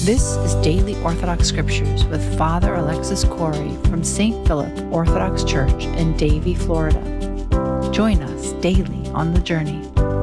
This is Daily Orthodox Scriptures with Father Alexis Corey from St. Philip Orthodox Church in Davie, Florida. Join us daily on the journey.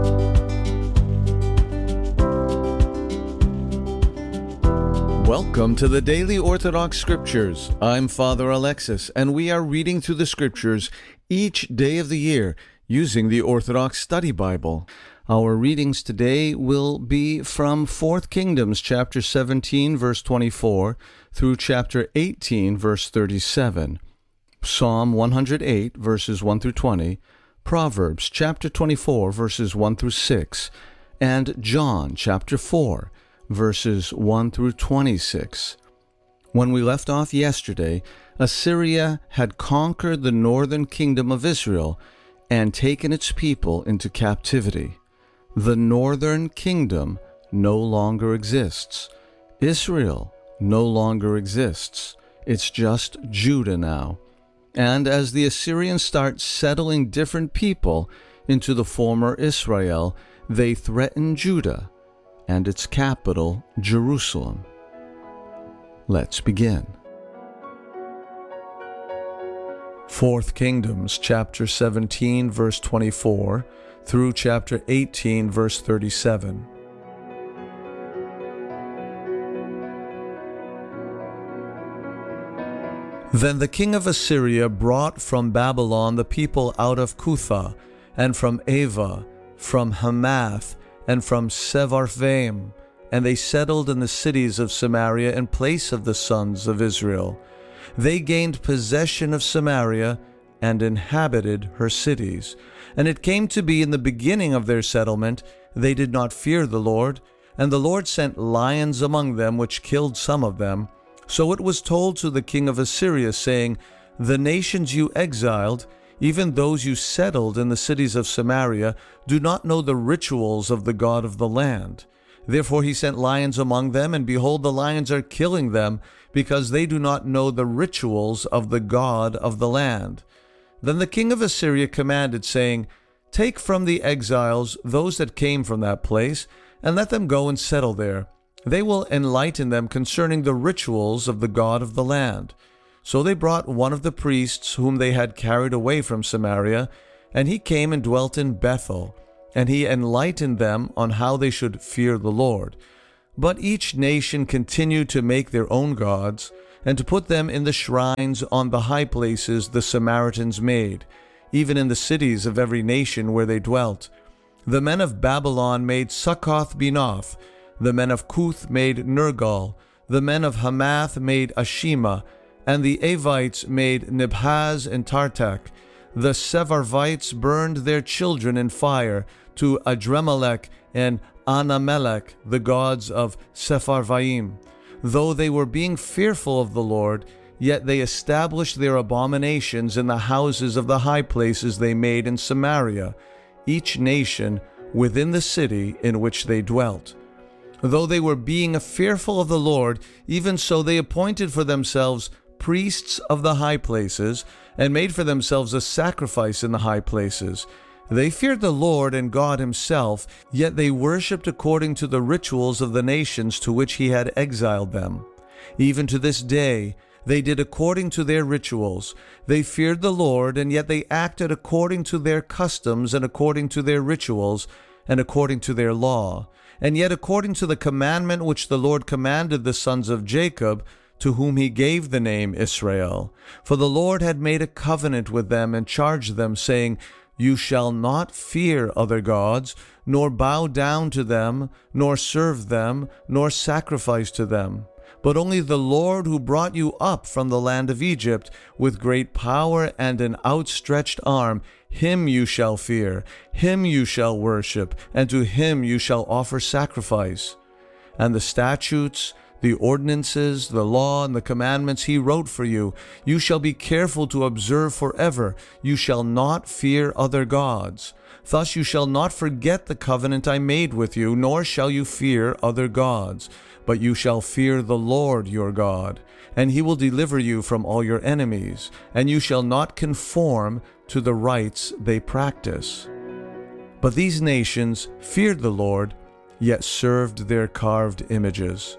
Welcome to the Daily Orthodox Scriptures. I'm Father Alexis, and we are reading through the Scriptures each day of the year using the Orthodox Study Bible. Our readings today will be from 4 Kings, chapter 17, verse 24, through chapter 18, verse 37, Psalm 108, verses 1 through 20, Proverbs, chapter 24, verses 1 through 6, and John, chapter 4, verses 1 through 26. When we left off yesterday, Assyria had conquered the northern kingdom of Israel and taken its people into captivity. The northern kingdom no longer exists. Israel no longer exists. It's just Judah now. And as the Assyrians start settling different people into the former Israel, they threaten Judah and its capital, Jerusalem. Let's begin. 4 Kings, chapter 17, verse 24, through chapter 18, verse 37. Then the king of Assyria brought from Babylon the people out of Cutha, and from Ava, from Hamath, and from Sepharvaim, and they settled in the cities of Samaria in place of the sons of Israel. They gained possession of Samaria and inhabited her cities. And it came to be in the beginning of their settlement, they did not fear the Lord, and the Lord sent lions among them, which killed some of them. So it was told to the king of Assyria, saying, The nations you exiled, even those you settled in the cities of Samaria, do not know the rituals of the God of the land. Therefore he sent lions among them, and behold, the lions are killing them, because they do not know the rituals of the God of the land. Then the king of Assyria commanded, saying, Take from the exiles those that came from that place, and let them go and settle there. They will enlighten them concerning the rituals of the God of the land. So they brought one of the priests whom they had carried away from Samaria, and he came and dwelt in Bethel, and he enlightened them on how they should fear the Lord. But each nation continued to make their own gods, and to put them in the shrines on the high places the Samaritans made, even in the cities of every nation where they dwelt. The men of Babylon made Succoth-Benoth, the men of Cuth made Nergal, the men of Hamath made Ashima, and the Avites made Nibhaz and Tartak. The Sepharvites burned their children in fire to Adremelech and Anamelech, the gods of Sepharvaim. Though they were being fearful of the Lord, yet they established their abominations in the houses of the high places they made in Samaria, each nation within the city in which they dwelt. Though they were being fearful of the Lord, even so they appointed for themselves priests of the high places, and made for themselves a sacrifice in the high places. They feared the Lord and God himself, yet they worshipped according to the rituals of the nations to which he had exiled them. Even to this day, they did according to their rituals. They feared the Lord, and yet they acted according to their customs and according to their rituals and according to their law. And yet according to the commandment which the Lord commanded the sons of Jacob, to whom he gave the name Israel. For the Lord had made a covenant with them and charged them, saying, You shall not fear other gods, nor bow down to them, nor serve them, nor sacrifice to them. But only the Lord who brought you up from the land of Egypt with great power and an outstretched arm, him you shall fear, him you shall worship, and to him you shall offer sacrifice. And the statutes, the ordinances, the law, and the commandments he wrote for you, you shall be careful to observe forever. You shall not fear other gods. Thus you shall not forget the covenant I made with you, nor shall you fear other gods. But you shall fear the Lord your God, and he will deliver you from all your enemies, and you shall not conform to the rites they practice. But these nations feared the Lord, yet served their carved images.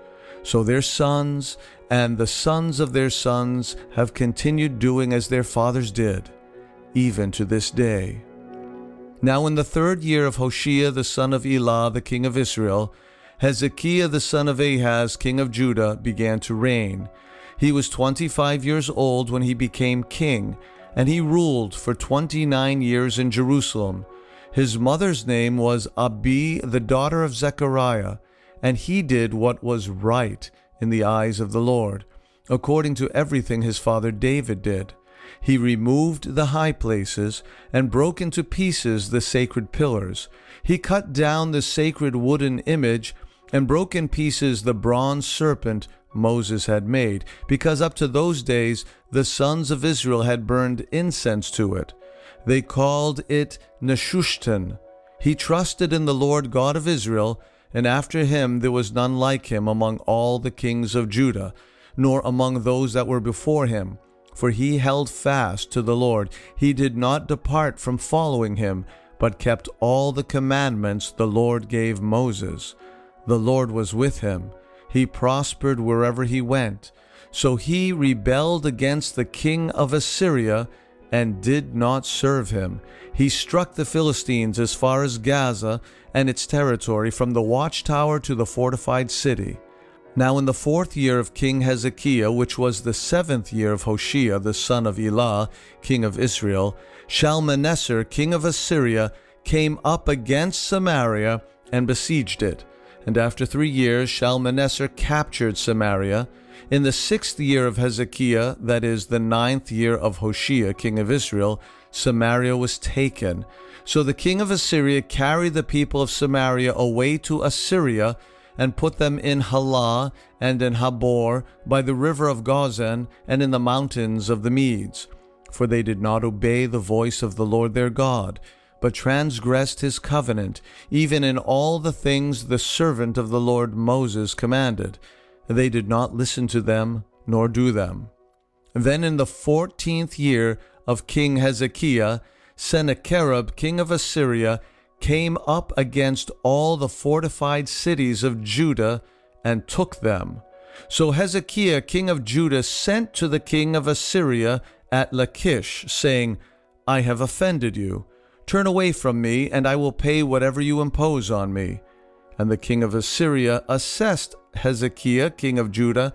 So their sons and the sons of their sons have continued doing as their fathers did, even to this day. Now in the 3rd year of Hoshea the son of Elah, the king of Israel, Hezekiah the son of Ahaz, king of Judah, began to reign. He was 25 years old when he became king, and he ruled for 29 years in Jerusalem. His mother's name was Abi, the daughter of Zechariah, and he did what was right in the eyes of the Lord, according to everything his father David did. He removed the high places and broke into pieces the sacred pillars. He cut down the sacred wooden image and broke in pieces the bronze serpent Moses had made, because up to those days the sons of Israel had burned incense to it. They called it Neshushtan. He trusted in the Lord God of Israel, and after him there was none like him among all the kings of Judah, nor among those that were before him. For he held fast to the Lord. He did not depart from following him, but kept all the commandments the Lord gave Moses. The Lord was with him. He prospered wherever he went. So he rebelled against the king of Assyria and did not serve him. He struck the Philistines as far as Gaza and its territory, from the watchtower to the fortified city. Now in the 4th year of King Hezekiah, which was the 7th year of Hoshea the son of Elah, king of Israel, Shalmaneser, king of Assyria, came up against Samaria and besieged it. And after 3 years Shalmaneser captured Samaria. In the 6th year of Hezekiah, that is the 9th year of Hoshea king of Israel, Samaria was taken. So the king of Assyria carried the people of Samaria away to Assyria, and put them in Halah and in Habor, by the river of Gozan, and in the mountains of the Medes. For they did not obey the voice of the Lord their God, but transgressed his covenant, even in all the things the servant of the Lord Moses commanded. They did not listen to them, nor do them. Then in the 14th year of King Hezekiah, Sennacherib, king of Assyria, came up against all the fortified cities of Judah and took them. So Hezekiah, king of Judah, sent to the king of Assyria at Lachish, saying, I have offended you. Turn away from me, and I will pay whatever you impose on me. And the king of Assyria assessed Hezekiah, king of Judah,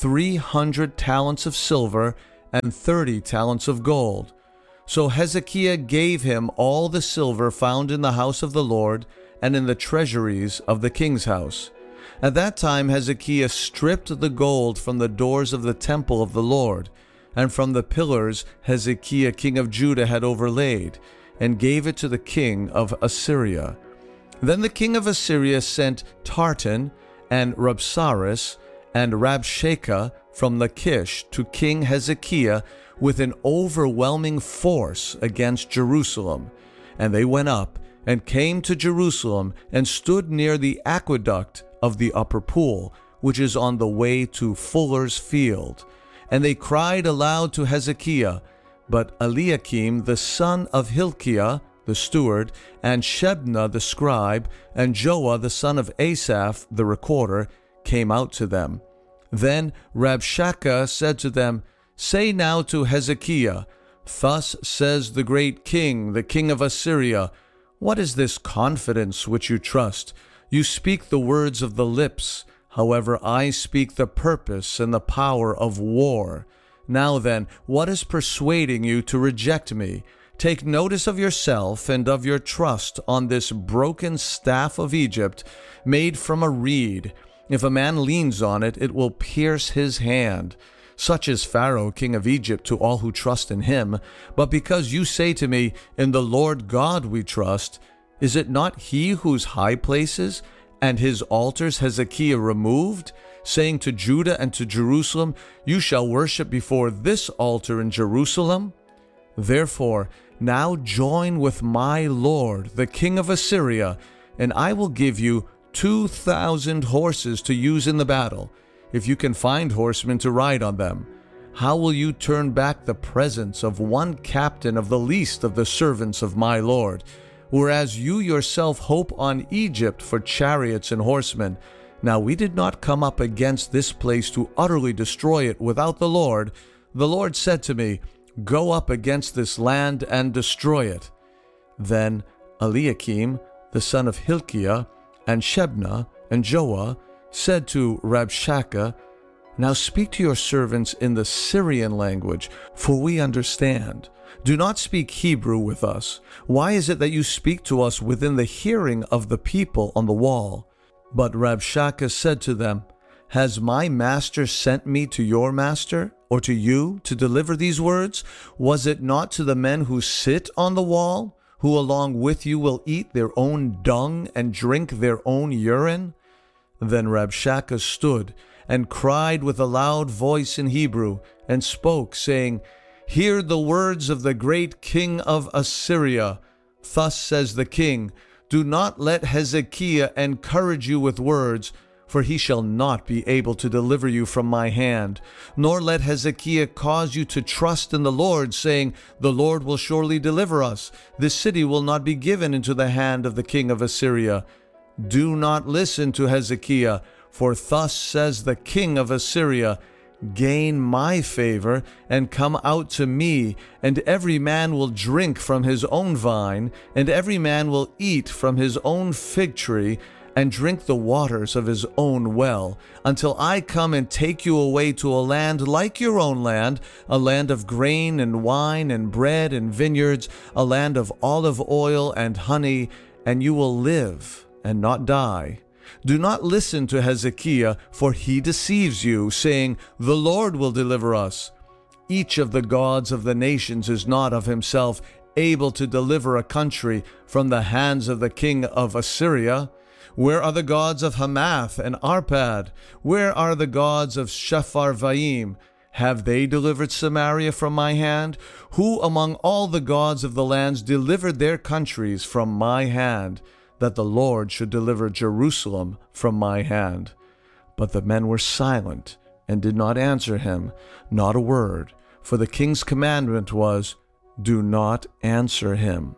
300 talents of silver and 30 talents of gold. So Hezekiah gave him all the silver found in the house of the Lord and in the treasuries of the king's house. At that time Hezekiah stripped the gold from the doors of the temple of the Lord, and from the pillars Hezekiah king of Judah had overlaid, and gave it to the king of Assyria. Then the king of Assyria sent Tartan and Rabsaris and Rabshakeh from Lachish to King Hezekiah with an overwhelming force against Jerusalem. And they went up and came to Jerusalem and stood near the aqueduct of the upper pool, which is on the way to Fuller's Field. And they cried aloud to Hezekiah. But Eliakim the son of Hilkiah the steward, and Shebna the scribe, and Joah the son of Asaph the recorder, came out to them. Then Rabshakeh said to them, Say now to Hezekiah, Thus says the great king, the king of Assyria, What is this confidence which you trust? You speak the words of the lips, however I speak the purpose and the power of war. Now then, what is persuading you to reject me? Take notice of yourself and of your trust on this broken staff of Egypt, made from a reed. If a man leans on it, it will pierce his hand. Such is Pharaoh, king of Egypt, to all who trust in him. But because you say to me, In the Lord God we trust, is it not he whose high places and his altars Hezekiah removed, saying to Judah and to Jerusalem, You shall worship before this altar in Jerusalem? Therefore, now join with my lord, the king of Assyria, and I will give you 2,000 horses to use in the battle, if you can find horsemen to ride on them. How will you turn back the presence of one captain of the least of the servants of my lord, whereas you yourself hope on Egypt for chariots and horsemen? Now we did not come up against this place to utterly destroy it without the Lord. The Lord said to me, Go up against this land and destroy it. Then Eliakim, the son of Hilkiah, and Shebna, and Joah, said to Rabshakeh, Now speak to your servants in the Syrian language, for we understand. Do not speak Hebrew with us. Why is it that you speak to us within the hearing of the people on the wall? But Rabshakeh said to them, Has my master sent me to your master, or to you, to deliver these words? Was it not to the men who sit on the wall, who along with you will eat their own dung and drink their own urine? Then Rabshakeh stood and cried with a loud voice in Hebrew, and spoke, saying, Hear the words of the great king of Assyria. Thus says the king, Do not let Hezekiah encourage you with words, for he shall not be able to deliver you from my hand. Nor let Hezekiah cause you to trust in the Lord, saying, The Lord will surely deliver us. This city will not be given into the hand of the king of Assyria. Do not listen to Hezekiah, for thus says the king of Assyria, Gain my favor, and come out to me, and every man will drink from his own vine, and every man will eat from his own fig tree, and drink the waters of his own well, until I come and take you away to a land like your own land, a land of grain and wine and bread and vineyards, a land of olive oil and honey, and you will live and not die. Do not listen to Hezekiah, for he deceives you, saying, The Lord will deliver us. Each of the gods of the nations is not of himself able to deliver a country from the hands of the king of Assyria. Where are the gods of Hamath and Arpad? Where are the gods of Sepharvaim? Have they delivered Samaria from my hand? Who among all the gods of the lands delivered their countries from my hand, that the Lord should deliver Jerusalem from my hand? But the men were silent and did not answer him, not a word, for the king's commandment was, Do not answer him.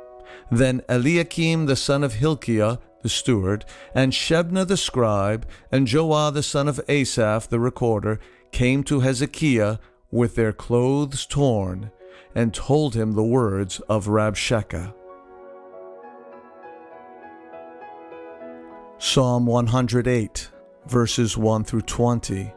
Then Eliakim the son of Hilkiah, the steward, and Shebna the scribe, and Joah the son of Asaph the recorder, came to Hezekiah with their clothes torn, and told him the words of Rabshakeh. Psalm 108, verses 1 through 20.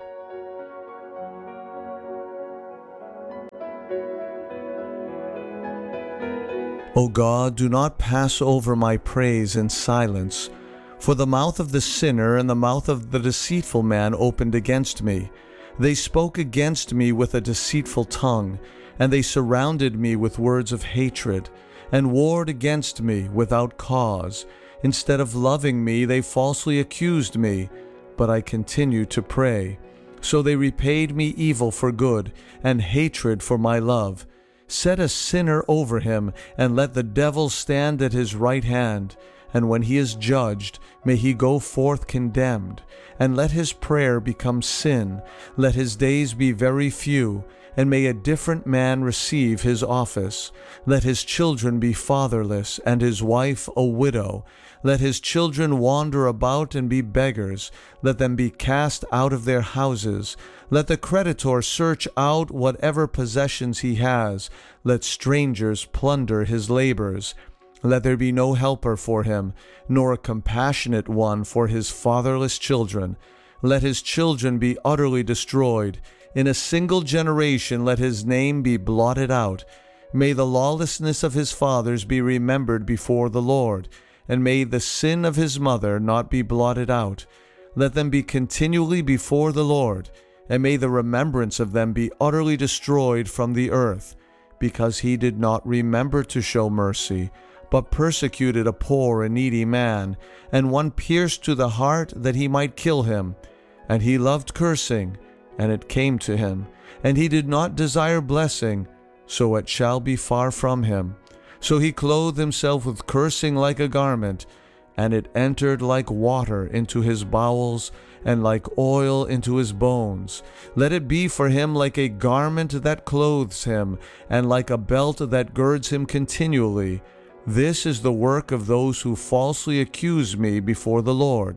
O God, do not pass over my praise in silence, for the mouth of the sinner and the mouth of the deceitful man opened against me. They spoke against me with a deceitful tongue, and they surrounded me with words of hatred, and warred against me without cause. Instead of loving me, they falsely accused me, but I continued to pray. So they repaid me evil for good, and hatred for my love. Set a sinner over him, and let the devil stand at his right hand. And when he is judged, may he go forth condemned. And let his prayer become sin. Let his days be very few, and may a different man receive his office. Let his children be fatherless, and his wife a widow. Let his children wander about and be beggars. Let them be cast out of their houses. Let the creditor search out whatever possessions he has. Let strangers plunder his labors. Let there be no helper for him, nor a compassionate one for his fatherless children. Let his children be utterly destroyed. In a single generation let his name be blotted out. May the lawlessness of his fathers be remembered before the Lord, and may the sin of his mother not be blotted out. Let them be continually before the Lord, and may the remembrance of them be utterly destroyed from the earth, because he did not remember to show mercy, but persecuted a poor and needy man, and one pierced to the heart that he might kill him. And he loved cursing, and it came to him, and he did not desire blessing, so it shall be far from him. So he clothed himself with cursing like a garment, and it entered like water into his bowels, and like oil into his bones. Let it be for him like a garment that clothes him, and like a belt that girds him continually. This is the work of those who falsely accuse me before the Lord.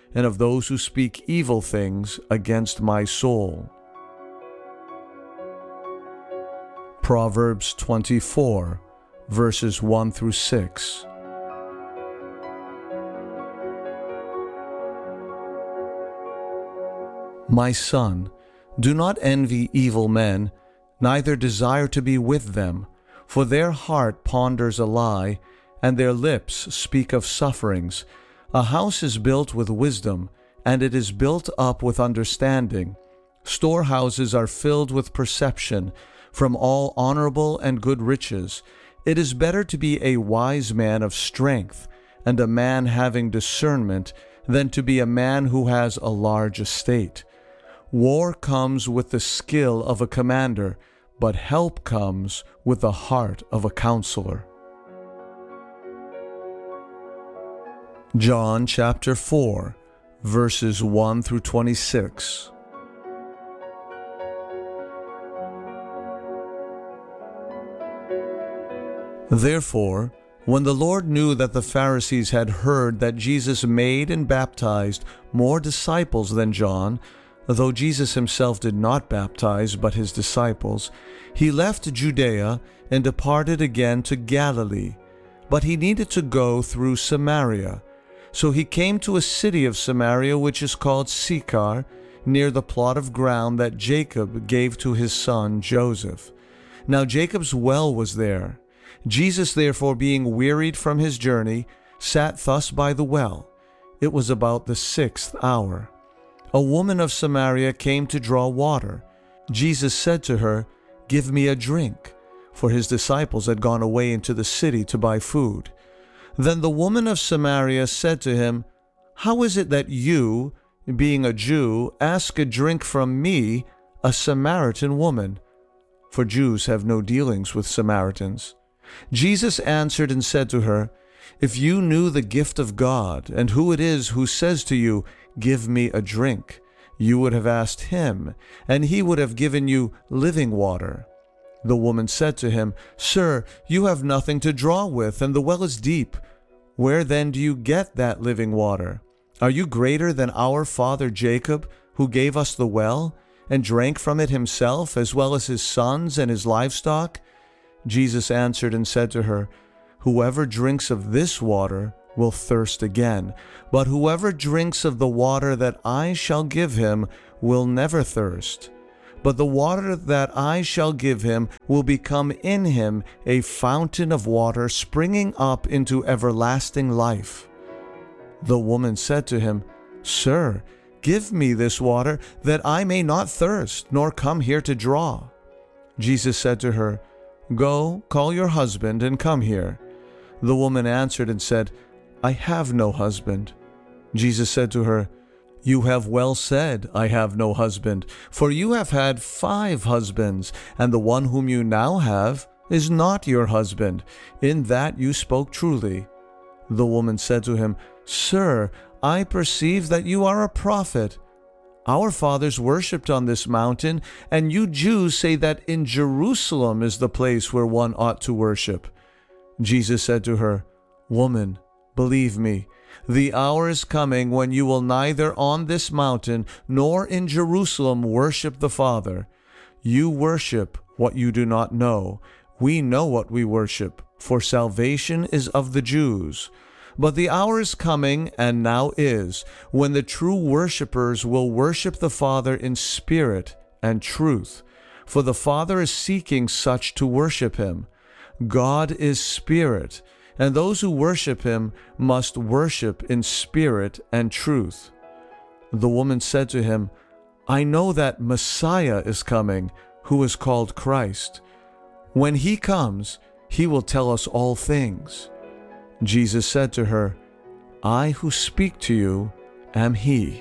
and of those who speak evil things against my soul. Proverbs 24, verses 1 through 6. My son, do not envy evil men, neither desire to be with them, for their heart ponders a lie, and their lips speak of sufferings. A house is built with wisdom, and it is built up with understanding. Storehouses are filled with perception, from all honorable and good riches. It is better to be a wise man of strength, and a man having discernment, than to be a man who has a large estate. War comes with the skill of a commander, but help comes with the heart of a counselor. John chapter 4, verses 1 through 26. Therefore, when the Lord knew that the Pharisees had heard that Jesus made and baptized more disciples than John, though Jesus himself did not baptize but his disciples, he left Judea and departed again to Galilee. But he needed to go through Samaria. So he came to a city of Samaria which is called Sychar, near the plot of ground that Jacob gave to his son Joseph. Now Jacob's well was there. Jesus therefore, being wearied from his journey, sat thus by the well. It was about the 6th hour. A woman of Samaria came to draw water. Jesus said to her, "Give me a drink," for his disciples had gone away into the city to buy food. Then the woman of Samaria said to him, "How is it that you, being a Jew, ask a drink from me, a Samaritan woman?" For Jews have no dealings with Samaritans. Jesus answered and said to her, "If you knew the gift of God, and who it is who says to you, 'Give me a drink,' you would have asked him, and he would have given you living water." The woman said to him, "Sir, you have nothing to draw with, and the well is deep. Where then do you get that living water? Are you greater than our father Jacob, who gave us the well, and drank from it himself, as well as his sons and his livestock?" Jesus answered and said to her, "Whoever drinks of this water will thirst again, but whoever drinks of the water that I shall give him will never thirst. But the water that I shall give him will become in him a fountain of water springing up into everlasting life." The woman said to him, "Sir, give me this water, that I may not thirst, nor come here to draw." Jesus said to her, "Go, call your husband and come here." The woman answered and said, "I have no husband." Jesus said to her, "You have well said, 'I have no husband,' for you have had 5 husbands, and the one whom you now have is not your husband. In that you spoke truly." The woman said to him, "Sir, I perceive that you are a prophet. Our fathers worshipped on this mountain, and you Jews say that in Jerusalem is the place where one ought to worship." Jesus said to her, "Woman, believe me, the hour is coming when you will neither on this mountain nor in Jerusalem worship the Father. You worship what you do not know. We know what we worship, for salvation is of the Jews. But the hour is coming, and now is, when the true worshipers will worship the Father in spirit and truth, for the Father is seeking such to worship him. God is spirit, and those who worship him must worship in spirit and truth." The woman said to him, "I know that Messiah is coming, who is called Christ. When he comes, he will tell us all things." Jesus said to her, "I who speak to you am he."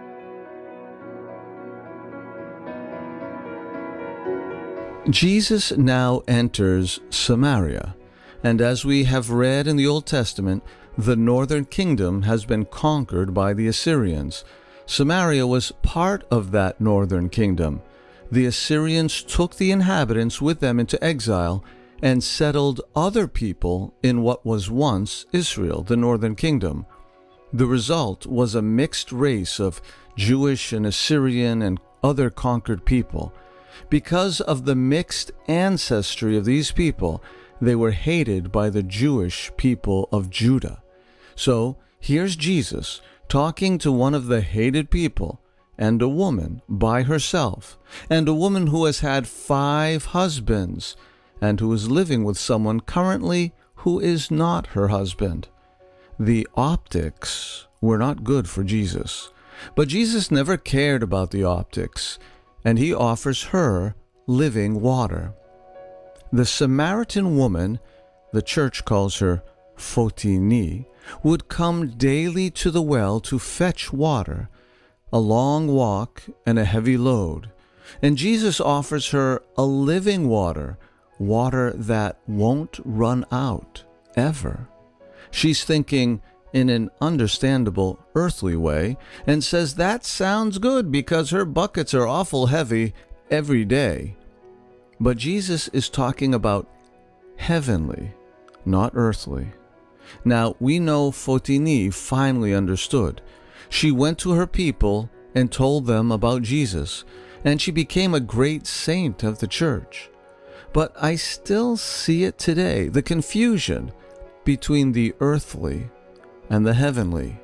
Jesus now enters Samaria, and as we have read in the Old Testament, the northern kingdom has been conquered by the Assyrians. Samaria was part of that northern kingdom. The Assyrians took the inhabitants with them into exile and settled other people in what was once Israel, the northern kingdom. The result was a mixed race of Jewish and Assyrian and other conquered people. Because of the mixed ancestry of these people, they were hated by the Jewish people of Judah. So here's Jesus talking to one of the hated people, and a woman by herself, and a woman who has had 5 husbands, and who is living with someone currently who is not her husband. The optics were not good for Jesus, but Jesus never cared about the optics, and he offers her living water. The Samaritan woman, the church calls her Photini, would come daily to the well to fetch water, a long walk and a heavy load, and Jesus offers her a living water, water that won't run out, ever. She's thinking in an understandable earthly way and says that sounds good because her buckets are awful heavy every day. But Jesus is talking about heavenly, not earthly. Now, we know Photini finally understood. She went to her people and told them about Jesus, and she became a great saint of the church. But I still see it today, the confusion between the earthly and the heavenly,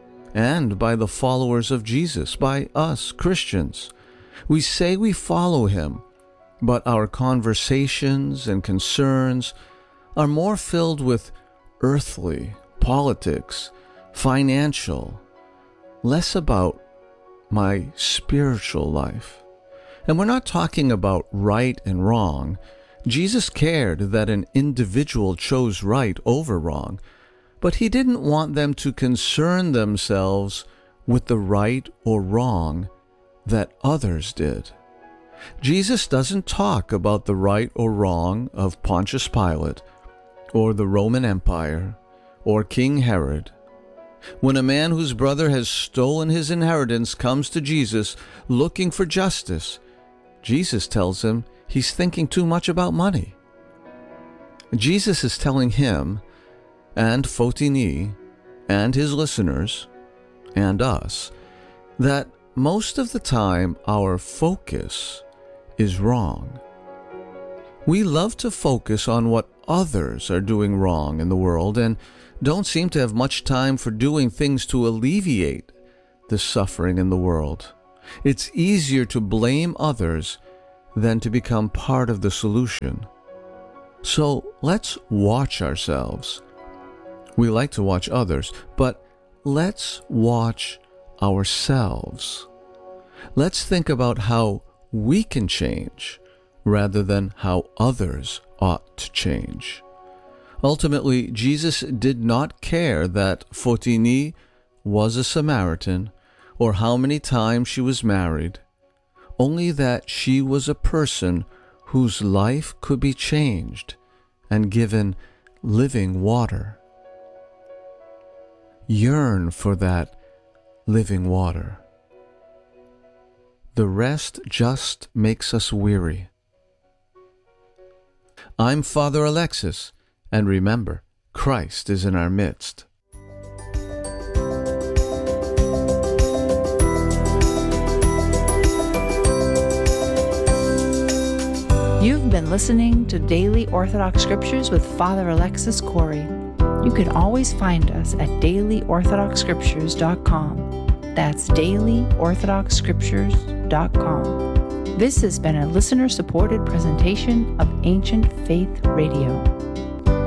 and by the followers of Jesus, by us Christians. We say we follow him, but our conversations and concerns are more filled with earthly, politics, financial, less about my spiritual life. And we're not talking about right and wrong. Jesus cared that an individual chose right over wrong, but he didn't want them to concern themselves with the right or wrong that others did. Jesus doesn't talk about the right or wrong of Pontius Pilate, or the Roman Empire, or King Herod. When a man whose brother has stolen his inheritance comes to Jesus looking for justice, Jesus tells him he's thinking too much about money. Jesus is telling him, and Photini, and his listeners, and us, that most of the time our focus is wrong. We love to focus on what others are doing wrong in the world and don't seem to have much time for doing things to alleviate the suffering in the world. It's easier to blame others than to become part of the solution. So let's watch ourselves. We like to watch others, but let's watch ourselves. Let's think about how we can change rather than how others ought to change. Ultimately, Jesus did not care that Photini was a Samaritan or how many times she was married, only that she was a person whose life could be changed and given living water. Yearn for that living water. The rest just makes us weary. I'm Father Alexis, and remember, Christ is in our midst. You've been listening to Daily Orthodox Scriptures with Father Alexis Corey. You can always find us at dailyorthodoxscriptures.com. That's dailyorthodoxscriptures.com. This has been a listener-supported presentation of Ancient Faith Radio.